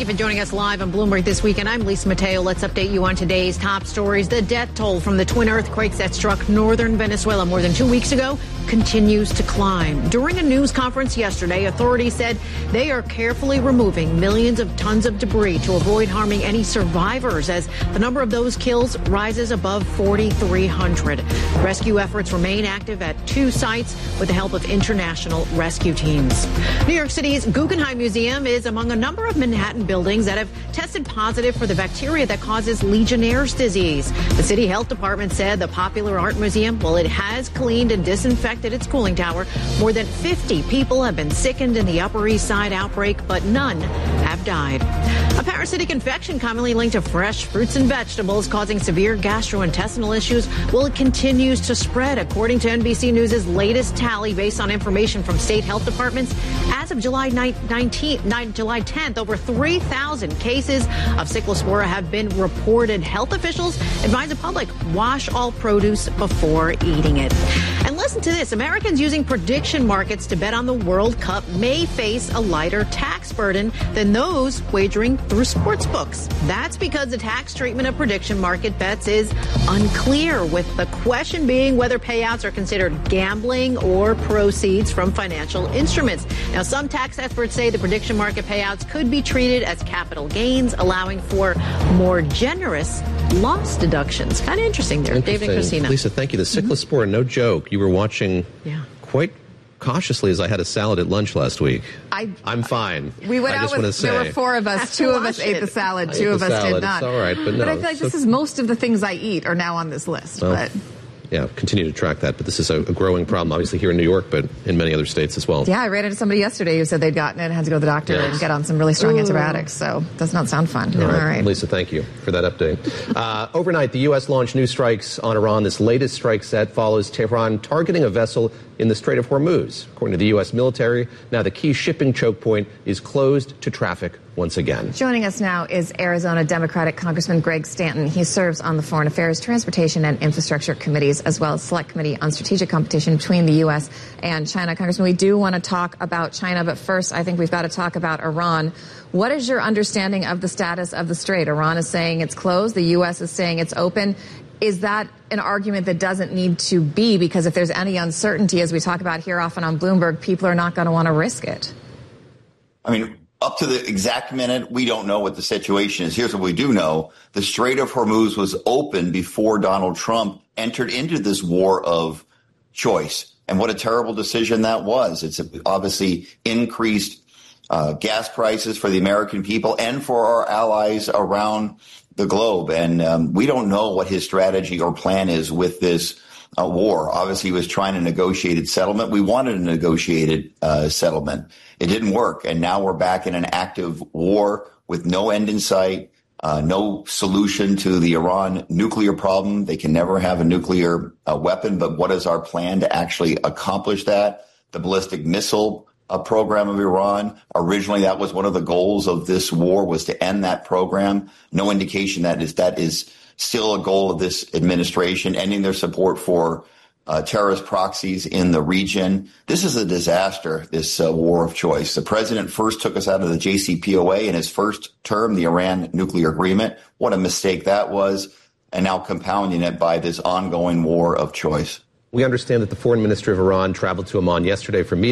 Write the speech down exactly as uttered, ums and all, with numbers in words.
you for joining us live on Bloomberg This Weekend. I'm Lisa Mateo. Let's update you on today's top stories. The death toll from the twin earthquakes that struck northern Venezuela more than two weeks ago continues to climb. During a news conference yesterday, authorities said they are carefully removing millions of tons of debris to avoid harming any survivors as the number of those killed rises above forty-three hundred. Rescue efforts remain active at two sites with the help of international rescue teams. New York City's Guggenheim Museum is among a number of Manhattan buildings that have tested positive for the bacteria that causes Legionnaire's disease. The city health department said the popular art museum, well, it has cleaned and disinfected its cooling tower. More than fifty people have been sickened in the Upper East Side outbreak, but none have died. A parasitic infection commonly linked to fresh fruits and vegetables causing severe gastrointestinal issues, well, it continues to spread, according to N B C News' latest tally based on information from state health departments. As of July nineteenth, July tenth, over three thousand cases of Cyclospora have been reported. Health officials advise the public wash all produce before eating it. And listen to this. Americans using prediction markets to bet on the World Cup may face a lighter tax burden than those wagering through sports books. That's because the tax treatment of prediction market bets is unclear, with the question being whether payouts are considered gambling or proceeds from financial instruments. Now, some tax experts say the prediction market payouts could be treated as capital gains, allowing for more generous loss deductions. Kind of interesting there. David and Christina. Lisa, thank you. The Cyclospora, mm-hmm. no joke. You were watching yeah. quite cautiously as I had a salad at lunch last week. I, I'm fine. We went I out with, say. there were four of us. Two of us ate the salad. I two of us salad. did not. It's all right, but no. But I feel like so, this is most of the things I eat are now on this list. Well, but yeah, continue to track that. But this is a, a growing problem, obviously here in New York, but in many other states as well. Yeah, I ran into somebody yesterday who said they'd gotten it and had to go to the doctor yes. and get on some really strong Ooh. antibiotics. So it does not sound fun. All right. All right. Lisa, thank you for that update. Uh, overnight, the U S launched new strikes on Iran. This latest strike set follows Tehran targeting a vessel in the Strait of Hormuz. According to the U S military, now the key shipping choke point is closed to traffic once again. Joining us now is Arizona Democratic Congressman Greg Stanton. He serves on the Foreign Affairs, Transportation, and Infrastructure Committees, as well as Select Committee on Strategic Competition between the U S and China. Congressman, we do want to talk about China, but first I think we've got to talk about Iran. What is your understanding of the status of the Strait? Iran is saying it's closed. The U S is saying it's open. Is that an argument that doesn't need to be? Because if there's any uncertainty, as we talk about here often on Bloomberg, people are not going to want to risk it. I mean, up to the exact minute, we don't know what the situation is. Here's what we do know. The Strait of Hormuz was open before Donald Trump entered into this war of choice. And what a terrible decision that was. It's obviously increased uh, gas prices for the American people and for our allies around the globe. And um, we don't know what his strategy or plan is with this uh, war. Obviously, he was trying a negotiated settlement. We wanted a negotiated uh, settlement. It didn't work. And now we're back in an active war with no end in sight, uh, no solution to the Iran nuclear problem. They can never have a nuclear uh, weapon. But what is our plan to actually accomplish that? The ballistic missile uh, program of Iran. Originally, that was one of the goals of this war, was to end that program. No indication that is that is still a goal of this administration, ending their support for Uh, terrorist proxies in the region. This is a disaster, this uh, war of choice. The president first took us out of the J C P O A in his first term, the Iran nuclear agreement. What a mistake that was. And now compounding it by this ongoing war of choice. We understand that the foreign minister of Iran traveled to Amman yesterday for meetings.